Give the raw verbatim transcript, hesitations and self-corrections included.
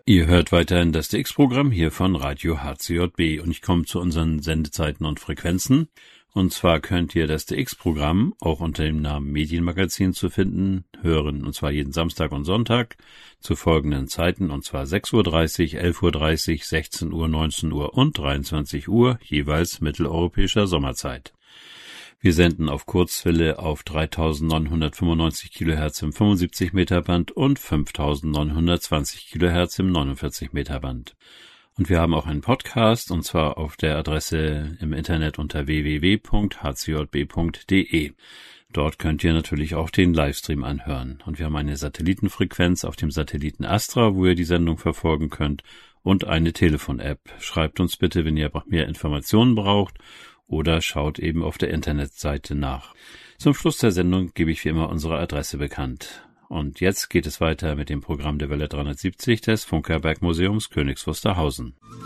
Ihr hört weiterhin das D X-Programm hier von Radio H C J B und ich komme zu unseren Sendezeiten und Frequenzen. Und zwar könnt ihr das D X-Programm auch unter dem Namen Medienmagazin zu finden hören, und zwar jeden Samstag und Sonntag zu folgenden Zeiten, und zwar sechs Uhr dreißig, elf Uhr dreißig, sechzehn Uhr, neunzehn Uhr und dreiundzwanzig Uhr, jeweils mitteleuropäischer Sommerzeit. Wir senden auf Kurzwelle auf dreitausendneunhundertfünfundneunzig Kilohertz im fünfundsiebzig Meter Band und fünftausendneunhundertzwanzig Kilohertz im neunundvierzig Meter Band. Und wir haben auch einen Podcast, und zwar auf der Adresse im Internet unter w w w punkt h c j b punkt d e. Dort könnt ihr natürlich auch den Livestream anhören. Und wir haben eine Satellitenfrequenz auf dem Satelliten Astra, wo ihr die Sendung verfolgen könnt, und eine Telefon-App. Schreibt uns bitte, wenn ihr mehr Informationen braucht, oder schaut eben auf der Internetseite nach. Zum Schluss der Sendung gebe ich wie immer unsere Adresse bekannt. Und jetzt geht es weiter mit dem Programm der Welle dreihundertsiebzig des Funkerberg Museums Königs Wusterhausen.